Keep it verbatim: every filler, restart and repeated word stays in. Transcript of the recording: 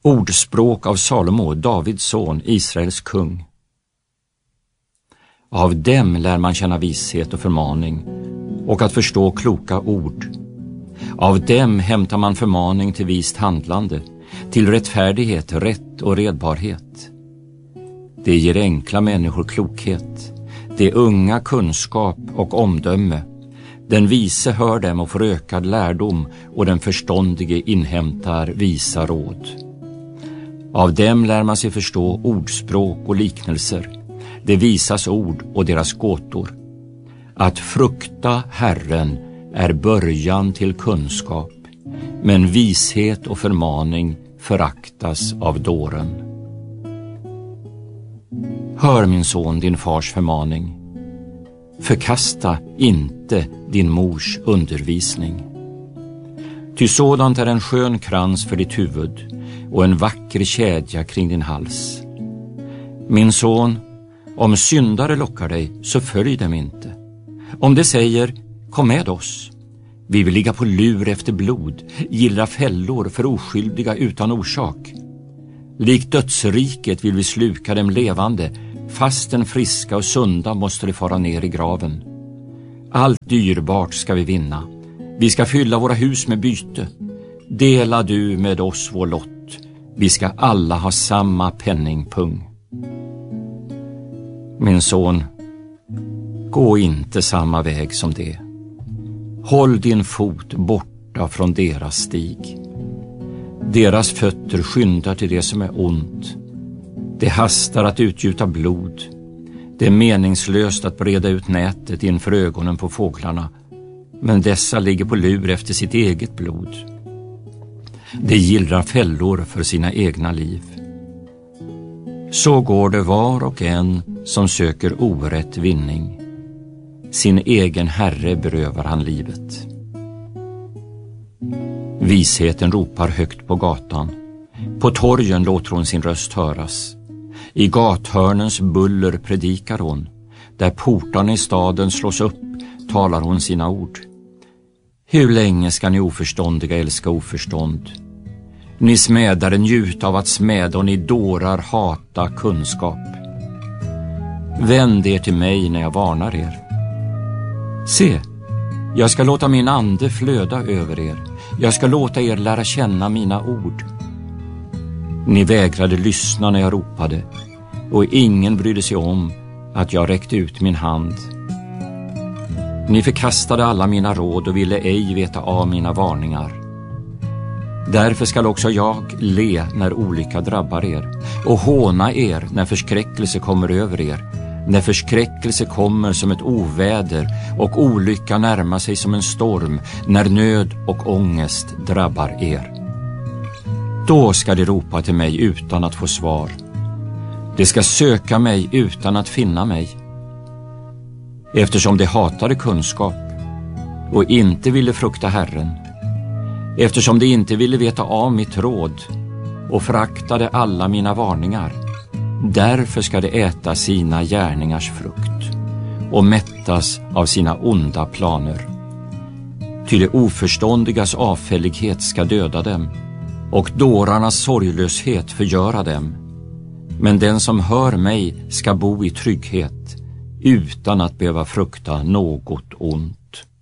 Ordspråk av Salomo, Davids son, Israels kung. Av dem lär man känna vishet och förmaning och att förstå kloka ord. Av dem hämtar man förmaning till vist handlande, till rättfärdighet, rätt och redbarhet. Det ger enkla människor klokhet, det unga kunskap och omdöme. Den vise hör dem och får ökad lärdom, och den förståndige inhämtar visa råd. Av dem lär man sig förstå ordspråk och liknelser, det visas ord och deras gåtor. Att frukta Herren är början till kunskap, men vishet och förmaning föraktas av dåren. Hör, min son, din fars förmaning. Förkasta inte din mors undervisning. Ty sådant är en skön krans för ditt huvud och en vacker kedja kring din hals. Min son, om syndare lockar dig, så följ dem inte. Om de säger, kom med oss. Vi vill ligga på lur efter blod, gillra fällor för oskyldiga utan orsak. Likt dödsriket vill vi sluka dem levande, fastän friska och sunda måste de fara ner i graven. Allt dyrbart ska vi vinna. Vi ska fylla våra hus med byte. Dela du med oss vår lott. Vi ska alla ha samma penningpung. Min son, gå inte samma väg som det. Håll din fot borta från deras stig. Deras fötter skyndar till det som är ont. Det hastar att utgjuta blod. Det är meningslöst att breda ut nätet inför ögonen på fåglarna, men dessa ligger på lur efter sitt eget blod. De gillrar fällor för sina egna liv. Så går det var och en som söker orätt vinning. Sin egen herre berövar han livet. Visheten ropar högt på gatan. På torgen låter hon sin röst höras. I gathörnens buller predikar hon. Där portarna i staden slås upp talar hon sina ord. Hur länge ska ni oförståndiga älska oförstånd? Ni smädare njuta av att smäda, och ni dårar hata kunskap. Vänd er till mig när jag varnar er. Se, jag ska låta min ande flöda över er. Jag ska låta er lära känna mina ord. Ni vägrade lyssna när jag ropade, och ingen brydde sig om att jag räckte ut min hand. Ni förkastade alla mina råd och ville ej veta av mina varningar. Därför skall också jag le när olycka drabbar er, och håna er när förskräckelse kommer över er, när förskräckelse kommer som ett oväder och olycka närmar sig som en storm, när nöd och ångest drabbar er. Då ska de ropa till mig utan att få svar. De ska söka mig utan att finna mig. Eftersom de hatade kunskap och inte ville frukta Herren, eftersom de inte ville veta av mitt råd och föraktade alla mina varningar, därför ska de äta sina gärningars frukt och mättas av sina onda planer. Ty det oförståndigas avfällighet ska döda dem, och dårarnas sorglöshet förgöra dem. Men den som hör mig ska bo i trygghet, utan att behöva frukta något ont.